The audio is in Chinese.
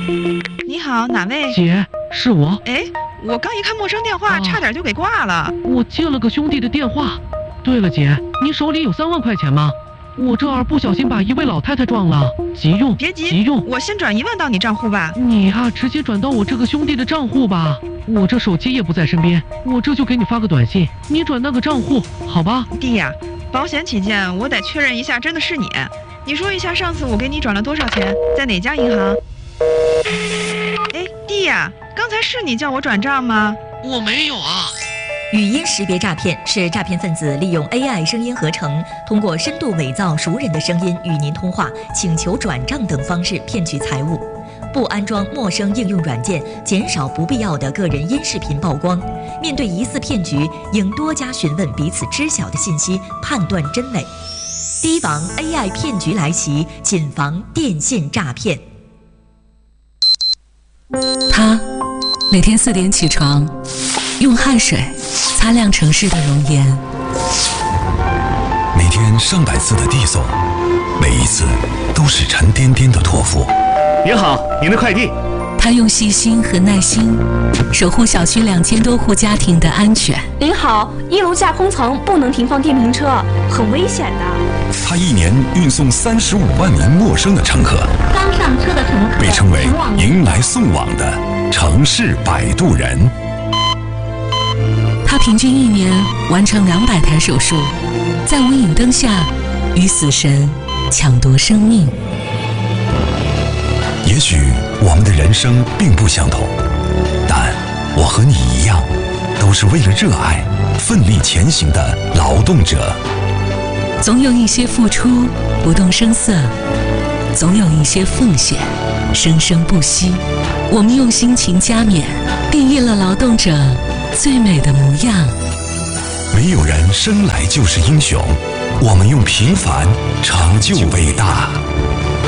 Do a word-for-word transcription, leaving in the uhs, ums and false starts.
你好，哪位？ 姐，是我。 哎，我刚一看陌生电话， 哦、 差点就给挂了。 我接了个兄弟的电话。对了，姐，你手里有三万块钱吗？我这儿不小心把一位老太太撞了，急用。 别急， 急用。 我先转一万到你账户吧。 你啊，直接转到我这个兄弟的账户吧。我这手机也不在身边，我这就给你发个短信，你转那个账户，好吧？ 弟呀，保险起见，我得确认一下，真的是你。你说一下上次我给你转了多少钱，在哪家银行？哎，弟呀，刚才是你叫我转账吗？ 我没有啊。 语音识别诈骗是诈骗分子利用 A I 声音合成，通过深度伪造熟人的声音与您通话、请求转账等方式骗取财物。不安装陌生应用软件，减少不必要的个人音视频曝光。面对疑似骗局，应多加询问彼此知晓的信息，判断真伪。提防 A I 骗局来袭，谨防电信诈骗。 他每天四点起床，用汗水擦亮城市的容颜。 每天上百次的递送，每一次都是沉甸甸的托付。 您好，您的快递。 他用细心和耐心守护小区两千多户家庭的安全。 您好，一楼架空层不能停放电瓶车，很危险的。 他一年运送三十五万名陌生的乘客， 刚上车的乘客被称为迎来送往的城市摆渡人。 他平均一年完成两百台手术，在无影灯下与死神抢夺生命。 也许我们的人生并不相同，但我和你一样，都是为了热爱奋力前行的劳动者。 总有一些付出不动声色，总有一些奉献生生不息。我们用辛勤加冕，定义了劳动者最美的模样。 没有人生来就是英雄，我们用平凡成就伟大。